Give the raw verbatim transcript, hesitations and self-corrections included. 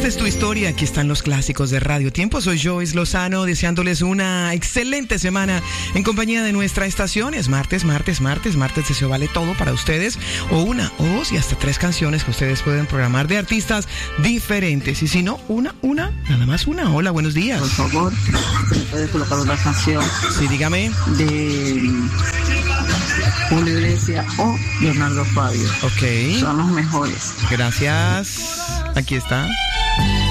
Esta es tu historia, aquí están los clásicos de Radio Tiempo. Soy Joyce Lozano, deseándoles una excelente semana en compañía de nuestra estación. Es martes, martes, martes, martes deseo vale todo para ustedes, o una, o dos y hasta tres canciones que ustedes pueden programar de artistas diferentes. Y si no, una, una, nada más una. Hola, buenos días. Por favor, ¿se me puede colocar una canción? Sí, dígame. De Julio Iglesias o Leonardo Fabio. Ok. Son los mejores. Gracias. Aquí está.